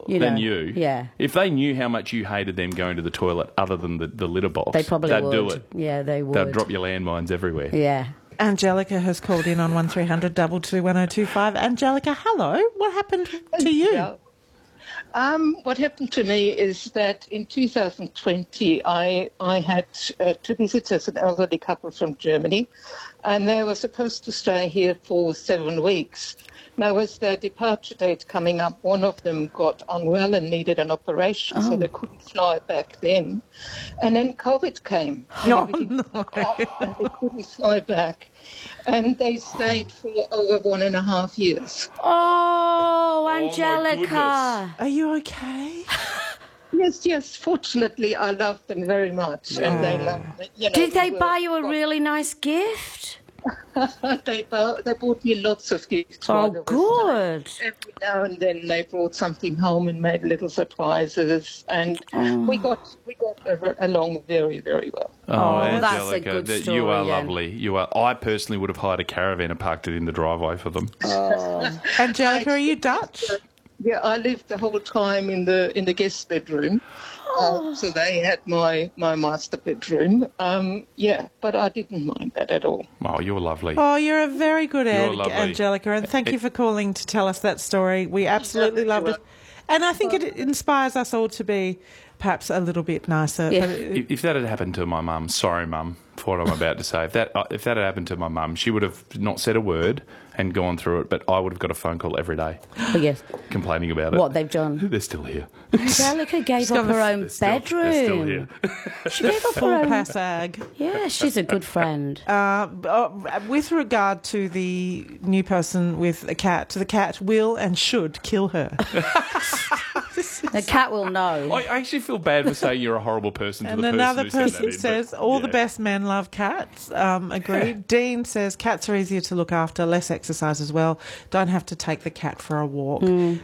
than you. Yeah. If they knew how much you hated them going to the toilet other than the litter box, They probably they'd would. do it. Yeah, they would. They'd drop your landmines everywhere. Yeah. Angelica has called in on 1300 222 1025. Angelica, hello. What happened to you? Yeah. What happened to me is that in 2020, I had two visitors, an elderly couple from Germany, and they were supposed to stay here for 7 weeks. Now, with their departure date coming up, one of them got unwell and needed an operation, so they couldn't fly back then. And then COVID came. No. And they couldn't fly back. And they stayed for over 1.5 years. Oh, my Angelica. Are you okay? Yes. Fortunately, I love them very much, and they love me. You know, Did they we buy you a really nice gift? They bought me lots of gifts. Oh, while I was good. there. Every now and then they brought something home and made little surprises, and we got along very, very well. Oh, that's a Angelica, good you are story, yeah. lovely. You are. I personally would have hired a caravan and parked it in the driveway for them. Angelica, are you Dutch? Yeah, I lived the whole time in the guest bedroom. So they had my master bedroom. But I didn't mind that at all. Oh, you're lovely. Oh, you're a very good egg, lovely. Angelica, and thank you for calling to tell us that story. We absolutely loved it. And I think it inspires us all to be perhaps a little bit nicer. Yeah. If that had happened to my mum, sorry, Mum, for what I'm about to say. If that had happened to my mum, she would have not said a word and gone through it, but I would have got a phone call every day Oh, yes. complaining about it. What they've done. They're still here. Angelica gave up her own They're still bedroom. here. She gave up Full her own. passag. Yeah, she's a good friend. With regard to the new person with a cat, the cat will and should kill her. The cat will know. I actually feel bad for saying you're a horrible person to And the person another who said person that in, says, but, all the yeah. best men love cats. Agreed. Dean says, cats are easier to look after, less exercise as well. Don't have to take the cat for a walk.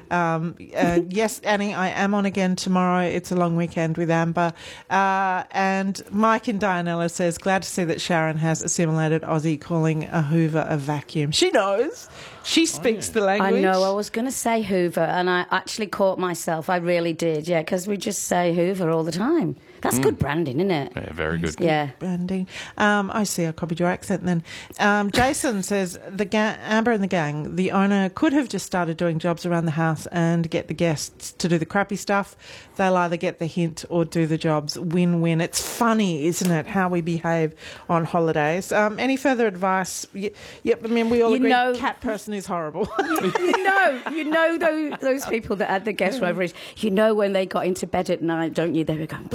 Yes, Annie, I am on again tomorrow. It's a long weekend with Amber. And Mike in Dianella says, glad to see that Sharon has assimilated Aussie, calling a Hoover a vacuum. She knows. She speaks the language. I know, I was going to say Hoover, and I actually caught myself. I really did, yeah, because we just say Hoover all the time. That's good branding, isn't it? Yeah, very good. Yeah. Branding. I see. I copied your accent then. Jason says, Amber and the gang, the owner could have just started doing jobs around the house and get the guests to do the crappy stuff. They'll either get the hint or do the jobs. Win-win. It's funny, isn't it, how we behave on holidays. Any further advice? Yep, I mean, we all agree cat person is horrible. you know those people that had the guest reveries, you know when they got into bed at night, don't you? They were going...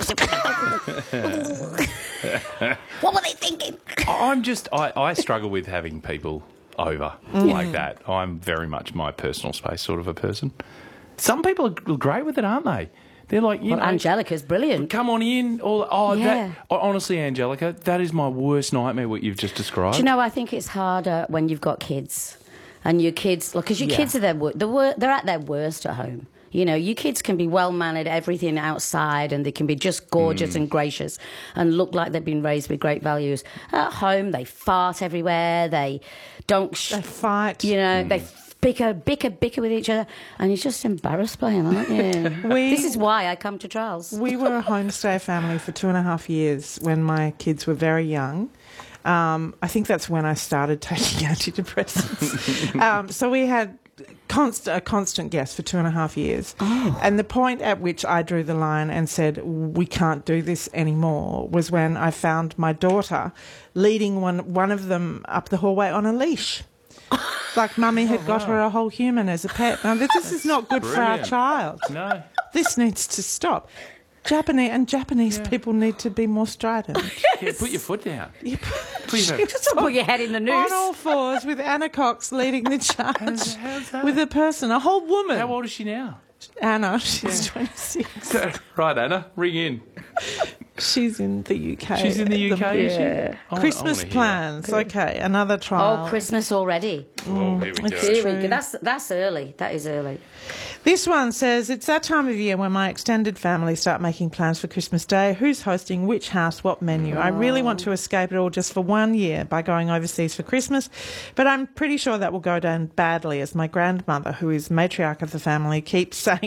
What were they thinking? I struggle with having people over like that. I'm very much my personal space sort of a person. Some people are great with it, aren't they? They're like, you know, Angelica's brilliant. Come on in. Honestly, Angelica, that is my worst nightmare, what you've just described. Do you know, I think it's harder when you've got kids. And your kids, because your kids are they're at their worst at home. You know, your kids can be well-mannered, everything outside, and they can be just gorgeous and gracious and look like they've been raised with great values. At home, they fart everywhere. They don't... They fight. You know, they bicker with each other, and you're just embarrassed by them, aren't you? This is why I come to trials. We were a homestay family for 2.5 years when my kids were very young. I think that's when I started taking antidepressants. So we had a constant guest for 2.5 years. Oh. And the point at which I drew the line and said, we can't do this anymore, was when I found my daughter leading one of them up the hallway on a leash. Like Mummy had got her a whole human as a pet. Now, this is not good for our child. No. This needs to stop. Japanese people need to be more strident. Yeah, put your foot down. Just don't put your head in the noose. On all fours with Anna Cox leading the charge with a person, a whole woman. How old is she now? Anna, she's 26. Right, Anna, ring in. She's in the UK. She's in the UK, is she? Christmas plans. Okay, another trial. Oh, Christmas already. Oh, here we go. Here we go. That's early. That is early. This one says, it's that time of year when my extended family start making plans for Christmas Day. Who's hosting, which house, what menu. I really want to escape it all just for 1 year by going overseas for Christmas, but I'm pretty sure that will go down badly as my grandmother, who is matriarch of the family, keeps saying